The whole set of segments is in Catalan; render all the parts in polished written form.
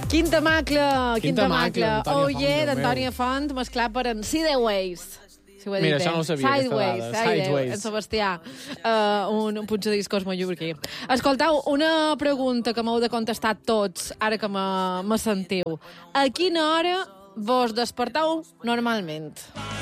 Quin temacle. Antònia Oye, Font, d'Antònia Font, mesclat per en Sideways. Si ho he Mira, dit això no ho sabia, Sideways, aquesta dada. Sideways. En Sebastià, un punxo de discos molt llurquí. Escoltau, una pregunta que m'heu de contestar tots, ara que me sentiu. A quina hora vos despertau normalment?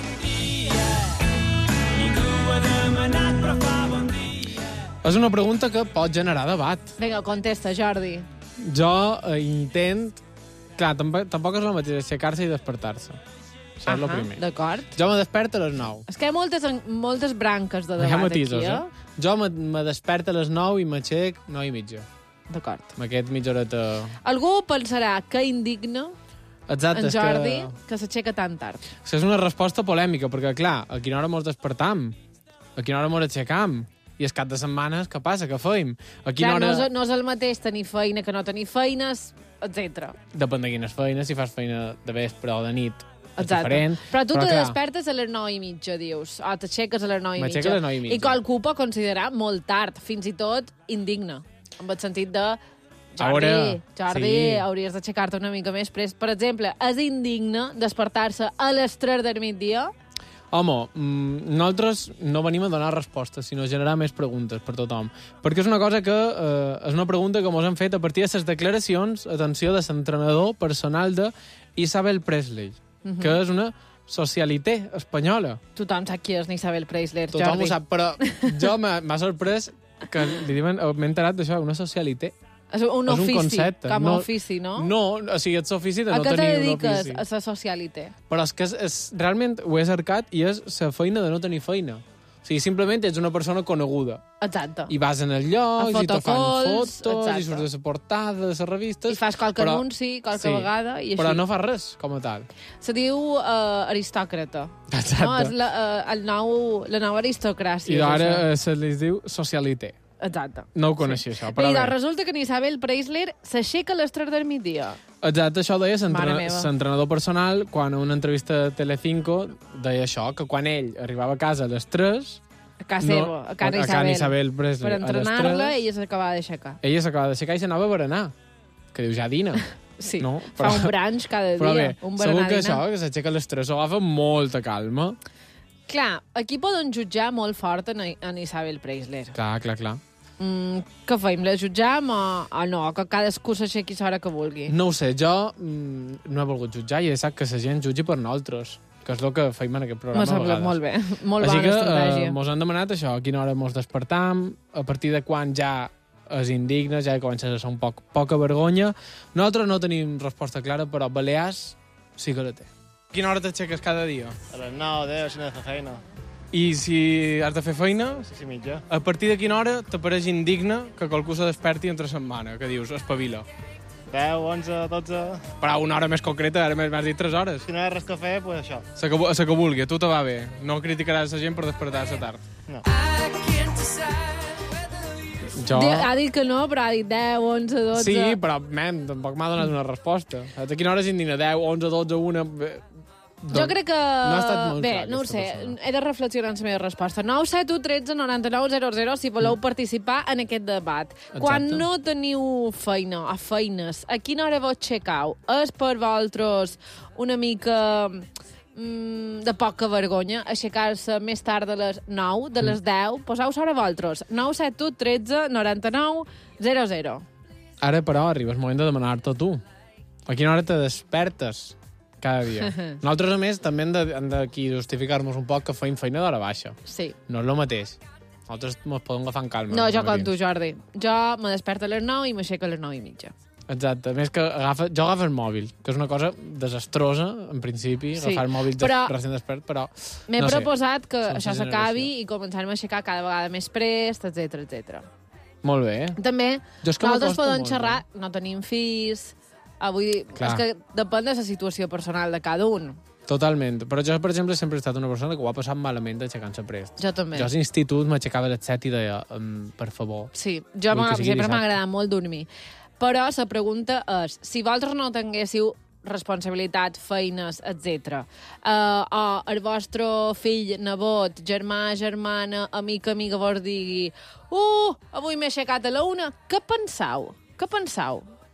És una pregunta que pot generar debat. Vinga, contesta, Jordi. Jo intent... Clar, tampoc és el mateix aixecar-se i despertar-se. Això és el primer. D'acord. Jo me desperto a les 9. És que hi ha moltes branques de Hi ha debat matisos, aquí, Jo me desperto a les 9 i m'aixec 9:30. D'acord. Amb aquest mitja horeta... Algú pensarà que indigna Exacte, en Jordi que s'aixeca tan tard. És una resposta polèmica, perquè, clar, a quina hora mos despertam? A quina hora mos aixecam? I el cap de setmanes, què passa? Què feim? A quina Clar, hora... no és el mateix tenir feina que no tenir feines, etc. Depèn de quines feines, si fas feina de vespre o de nit, és Exacte. diferent. Però tu te clar, despertes a les 9:30, dius. O t'aixeques a les 9:30. M'aixeco a les 9:30. I qualcú pot considerar molt tard, fins i tot indigne. En el sentit de... Jordi, Jordi, sí. hauries d'aixecar-te una mica més prest. Per exemple, és indigne despertar-se a les 3 del migdia? Home, nosaltres no venim a donar respostes, sinó a generar més preguntes per tothom. Perquè és una cosa que és una pregunta que ens han fet a partir de les declaracions, atenció, de l'entrenador personal de Isabel Presley, que és una socialité espanyola. Tothom sap qui és Isabel Preisler, Tothom Jordi. ho sap, però jo m'ha sorprès que li diuen, m'he enterat d'això, una socialité. És un És ofici, un concepte. com a ofici, no? No, o sigui, ets ofici de A no què te tenir un dediques, ofici. a la socialité? Però és que realment ho he cercat i és la feina de no tenir feina. O sigui, simplement ets una persona coneguda. Exacte. I vas en el lloc, A i te fan fotocols, fotos, exacte. i surts de la portada, de les revistes... I fas qualque anunci, qualque vegada, i així. Però no fas res, com a tal. Se diu aristòcrata. Exacte. No? És la nova aristocràcia. I és ara això. se li diu socialité. Exacte. No ho coneixia, això, però I bé. resulta que en Isabel Preisler s'aixeca a les 3 del migdia. Exacte, això ho deia Mare meva. l'entrenador personal quan a una entrevista a Telecinco deia això, que quan ell arribava a casa a les 3... A casa seva, a casa Isabel Presley, per entrenar-la, a les 3, ella s'acabava d'aixecar. ella s'acaba d'aixecar i s'anava a berenar. Que diu, ja dina. Sí, No, fa un brunch cada dia. Però bé, un segur berenar que dinar. això, que s'aixeca a les 3, ho agafa amb molta calma. Clar, aquí poden jutjar molt fort en Isabel Preisler. Clar. Què feim? La jutjam o no? Que cadascú s'aixequi a l'hora que vulgui. No ho sé, jo no he volgut jutjar i he deixat que la gent jutgi per nosaltres, que és el que feim en aquest programa M'ha a semblat vegades. molt bé. Molt Així bona que estratègia. mos han demanat això, a quina hora mos despertam, a partir de quan ja és indigne, ja comença a ser un poca vergonya. Nosaltres no tenim resposta clara, però Balears sí que la té. A quina hora t'aixeques cada dia? A les 9, 10, si no he de fer feina. I si has de fer feina, 6 i mitja. a partir de quina hora t'apareix indigne que qualcú se desperti entre setmana, que dius, espavila? 10, 11, 12... Però una hora més concreta, ara m'has dit 3 hores. Si no hi ha res que fer, doncs això. La que vulgui, a tu te va bé. No criticaràs la gent per despertar-se tard. No. Jo... Ha dit que no, però ha dit 10, 11, 12... Sí, però, tampoc m'ha donat una resposta. A quina hora és indigne? 10, 11, 12, 1... Jo crec que... No ha estat molt Bé, clar, no ho aquesta sé, persona. he de reflexionar en la meva resposta. 9 7 1 13 99 00 si voleu participar en aquest debat. Quan no teniu feina o feines, a quina hora vos aixecau? És per vosaltres una mica de poca vergonya aixecar-se més tard de les 9, de les 10? Poseu-se a vosaltres. 9 7 1 13 99 00. Ara, però, arriba el moment de demanar-te a tu. A quina hora te despertes cada dia? Nosaltres, a més, també hem d'aquí justificar-nos un poc que feim feina d'hora baixa. Sí. No és el mateix. Nosaltres ens podem agafar en calma. No, jo als com tu, matins. Jordi. Jo me desperto a les 9 i m'aixeco a les 9 i mitja. Exacte. A més que jo agafo el mòbil, que és una cosa desastrosa, en principi, Sí, agafar el mòbil però recent despert, però... M'he no sé. proposat que Som això la s'acabi generació. i començar-me a aixecar cada vegada més prest, etc etc. Molt bé. També, Jo és que nosaltres m'acosta podem molt, xerrar, no tenim fills, avui... Clar. És que depèn de la situació personal de cada un. Totalment. Però jo, per exemple, sempre he estat una persona que ho ha passat malament aixecant-se prest. Jo també. Jo a l'institut m'aixecava a les 7 i deia, per favor. Sí, jo Vull que sigui sempre m'ha dissabte. agradat molt dormir. Però la pregunta és, si vosaltres no tinguéssiu responsabilitats, feines, etc. O el vostre fill, nebot, germà, germana, amiga vos digui avui m'he aixecat a la 1, què penseu? Què penseu?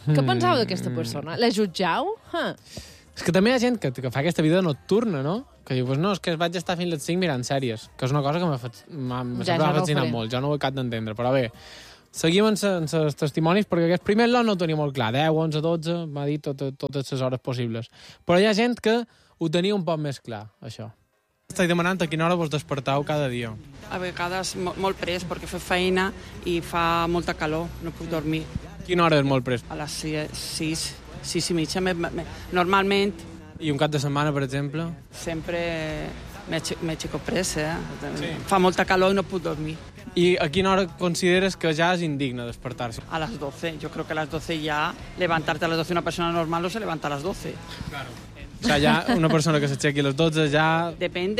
Què penseu d'aquesta persona? La jutjau? És que també hi ha gent que fa aquesta vida nocturna, no? Que diu, pues no, és que vaig estar fins les 5 mirant sèries, que és una cosa que m'ha fascinat molt, jo no ho he acabat d'entendre, però bé, seguim en els testimonis, perquè aquest primer lot no ho tenia molt clar, 10, 11, 12, m'ha dit totes les hores possibles. Però hi ha gent que ho tenia un poc més clar, això. Estic demanant a quina hora vos despertau cada dia. A vegades molt pres, perquè fa feina i fa molta calor, no puc dormir. Quina hora és molt pres? A les 6 i mitja. Normalment... I un cap de setmana, per exemple? Sempre m'aixeco pressa. Sí. Fa molta calor i no puc dormir. I a quina hora consideres que ja és indigne despertar-se? A les 12. Jo crec que a les 12 ja... Levantarte a les 12 una persona normal no se levanta a les 12. Claro. O sigui, ja una persona que s'aixequi a les 12 ja... Depèn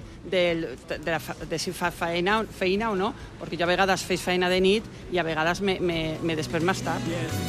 de si fa feina o no, perquè jo a vegades faig feina de nit i a vegades me despert més tard.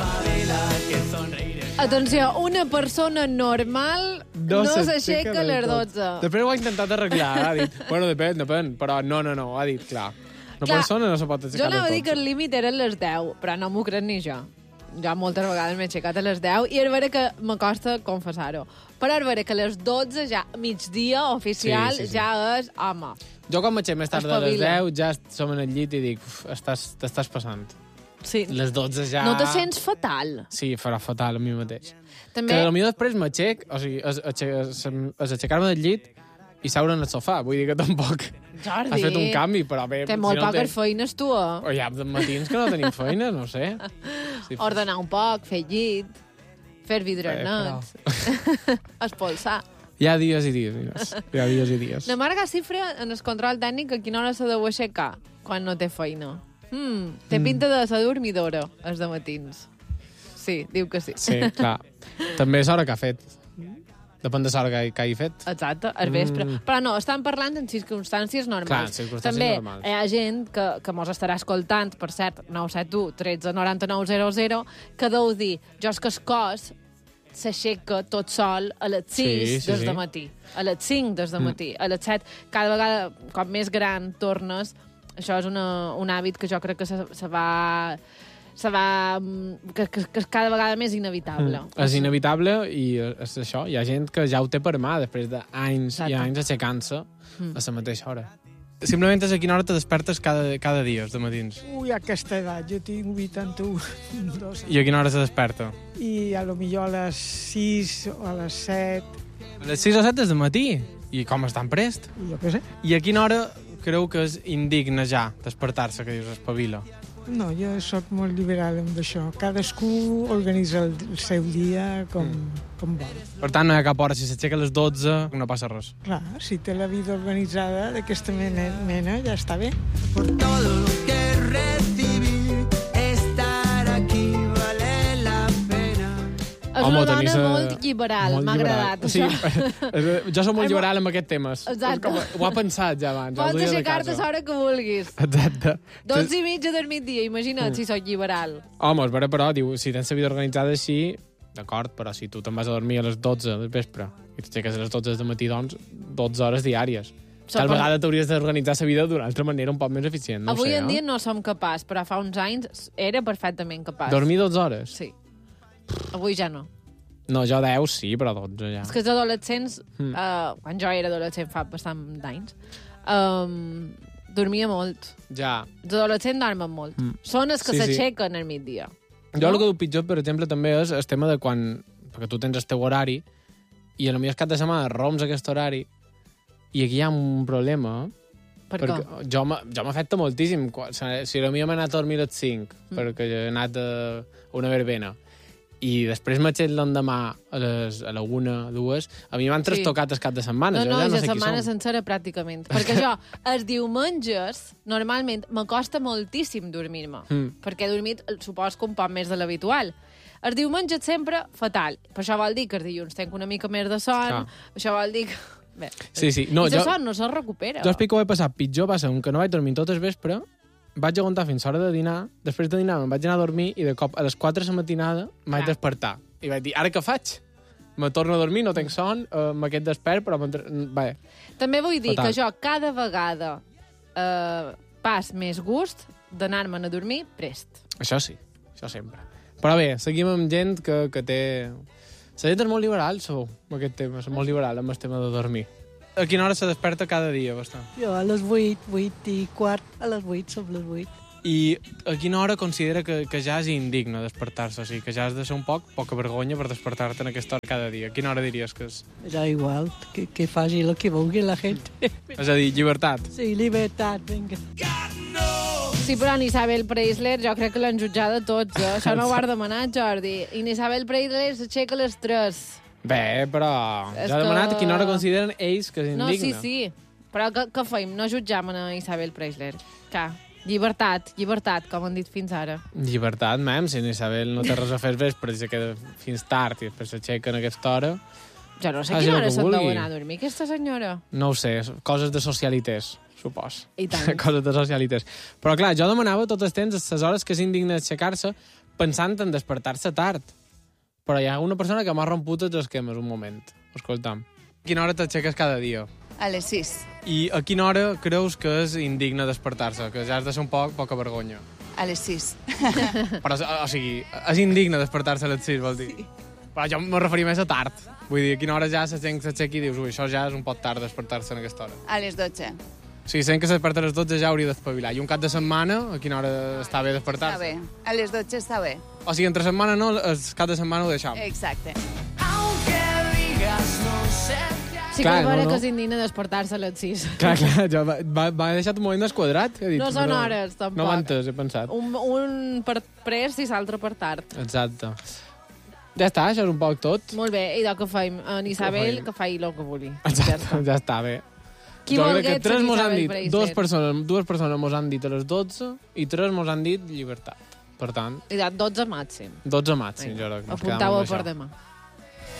Atenció, una persona normal no s'aixeca a les 12. Després ho ha intentat arreglar, ha dit, bueno, depèn, però no, ha dit, clar. Una persona no se pot aixecar a les 12. Jo anava a dir que el límit eren les 10, però no m'ho crec ni jo. Jo moltes vegades m'he aixecat a les 10 i és vera que m'acosta confessar-ho. Però és vera que a les 12 ja migdia oficial sí. Ja és home. Jo quan m'aixec més tard de les 10 ja som en el llit i dic, t'estàs passant. Sí. Les 12 ja... No te sents fatal? Sí, farà fatal a mi mateix. També... Que potser després m'aixec, o sigui, és aixecar-me del llit i seure en el sofà. Vull dir que tampoc Jordi, has fet un canvi, però bé... Té molt poques feines, tu, O hi ha matins que no tenim feines, no sé. Sí, ordenar un poc, fer llit, fer vidre net, espolsar. Hi ha dies i dies. Hi ha dies i dies. La Marga Cifra, en el control tècnic, a quina hora s'ha de aixecar quan no té feina? Té pinta de ser dormidora, els de matins. Sí, diu que sí. Sí, clar. També és hora que ha fet. Depèn de l'hora que hagi fet. Exacte, al vespre. Però no, estan parlant en circumstàncies normals. Clar, en circumstàncies també normals. Hi ha gent que mos estarà escoltant, per cert, 971 13 99 00, que deu dir, jo és que el cos s'aixeca tot sol a les 6 des de matí, a les 5 des de matí, a les 7. Cada vegada, com més gran tornes, això és un hàbit que jo crec que se va que és cada vegada més inevitable. És inevitable i és això. Hi ha gent que ja ho té per mà després d'anys i anys aixecant-se a la mateixa hora. Simplement és a quina hora te despertes cada dia, els matins. Ui, a aquesta edat, jo tinc 81. I a quina hora se desperta? I a lo millor a les 6 o a les 7. A les 6 o 7 del matí? I com és tan prest? Jo què sé. I a quina hora creu que és indigne ja despertar-se, que dius, espavila? No, jo sóc molt liberal amb això. Cadascú organitza el seu dia com vol. Per tant, no hi ha cap hora. Si s'aixeca a les 12, no passa res. Clar, si té la vida organitzada d'aquesta mena, ja està bé. Por todo lo que recibí, estar aquí vale la pena. És una dona molt liberal, m'ha agradat. Sí, jo soc molt liberal amb aquests temes. Exacte. Ho ha pensat ja abans. Pots aixecar-te a l'hora que vulguis. Exacte. 12 i mitja del migdia, imagina't si soc liberal. Home, és vera, però, diu, si tens la vida organitzada així, d'acord, però si tu te'n vas a dormir a les 12 del vespre i t'aixeques a les 12 del matí, doncs, 12 hores diàries. Tal vegada t'hauries d'organitzar la vida d'una altra manera un poc més eficient. No Avui sé, en dia no som capaç, però fa uns anys era perfectament capaç. Dormir 12 hores? Sí. Avui ja no. No, jo 10 sí, però 12 ja. És que els adolescents, quan jo era adolescent fa bastant d'anys, dormia molt. Ja. Els adolescents dormen molt. Són els que s'aixequen al migdia. Jo el que diu pitjor, per exemple, també és el tema de quan... Perquè tu tens el teu horari i potser el cap de setmana roms aquest horari i aquí hi ha un problema. Perquè jo m'afecta moltíssim. Si potser m'he anat a dormir a les 5 perquè he anat a una verbena i després m'aixec l'endemà a la 1, 2, a mi m'han trastocat el cap de setmana. No, ja no sé setmana sencera pràcticament. Perquè jo, els diumenges, normalment, m'acosta moltíssim dormir-me. Perquè he dormit, supos que un poc més de l'habitual. Els diumenges sempre fatal. Per això vol dir que els dilluns tenc una mica més de son, això vol dir que... Bé, sí. No, i son no se recupera. Jo explico què he passat. Pitjor va ser que no vaig dormir tot el vespre, vaig aguantar fins a l'hora de dinar, després de dinar me'n vaig anar a dormir i de cop a les 4 de la matinada em vaig despertar. I vaig dir, ara què faig? Me torno a dormir, no tinc son, m'aquest despert, però... Bé. També vull dir que jo cada vegada pas més gust d'anar-me'n a dormir prest. Això sí, això sempre. Però bé, seguim amb gent que té... La gent és molt liberal, sou, amb aquest tema. És molt liberal amb el tema de dormir. A quina hora se desperta cada dia, bastant? Jo a les 8, 8 i quart, a les 8, som les 8. I a quina hora considera que ja és indigne despertar-se? O sigui, que ja has de ser un poca vergonya per despertar-te en aquesta hora cada dia. A quina hora diries que és? Ja igual, que faci el que vulgui la gent. És a dir, llibertat. Sí, libertat, vinga. Sí, però en Isabel Preisler jo crec que l'han jutjat a tots, Això no ho has demanat, Jordi. I en Isabel Preisler s'aixeca a les 3. Bé, però... És Ja he demanat que- a quina hora consideren ells que és No, indigne. sí. Però què fem? No jutjam a Isabel Preisler. Què? Llibertat, com han dit fins ara. Llibertat, mem. Si en Isabel no té res a fer vespre, se queda fins tard i després s'aixequen a aquesta hora... Jo no sé Faci quina el hora que se'n deu vulgui. anar a dormir, aquesta senyora. No ho sé, coses de socialités, supos. I tant. Coses de socialités. Però clar, jo demanava tot el temps les hores que és indigne aixecar-se pensant en despertar-se tard. Però hi ha una persona que m'ha romput els esquemes un moment. Escolta'm. A quina hora t'aixeques cada dia? A les 6. I a quina hora creus que és indigne despertar-se? Que ja has de ser un poca vergonya. A les 6. Però, o sigui, és indigne despertar-se a les 6, vol dir? Sí. Però jo me referia més a tard. Vull dir, a quina hora ja la gent s'aixequi i dius, ui, això ja és un poc tard despertar-se en aquesta hora. A les 12. O sigui, gent que s'esperta a les 12 ja hauria d'espavilar. I un cap de setmana, a quina hora està bé Està despertar-se? bé. A les 12 està bé. O sigui, entre setmana no, el cap de setmana ho deixam. Exacte. Sí que Clar, és vera no. que és indigne despertar-se a les 6. Clar, jo m'ha deixat un moment desquadrat. He dit, No són però hores, tampoc. No m'ha entès, he pensat. Un per pres i l'altre per tard. Exacte. Ja està, això és un poc tot. Molt bé, i que fem? En Isabel, que faci el que vulgui. Exacte, ja està bé. Qui Jo crec volgués que tres ser mos han Isabel dit, Preisler? dues persones mos han dit a les 12 i 3 mos han dit llibertat. Per tant, I de 12 màxim. 12 màxim, jo crec. que mos quedam Apuntau-ho amb per això. demà.